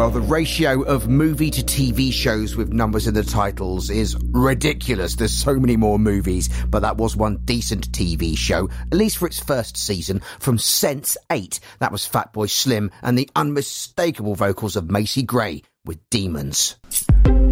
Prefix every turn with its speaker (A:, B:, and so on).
A: Well, the ratio of movie to TV shows with numbers in the titles is ridiculous. There's so many more movies, but that was one decent TV show, at least for its first season, from Sense8. That was Fatboy Slim and the unmistakable vocals of Macy Gray with Demons.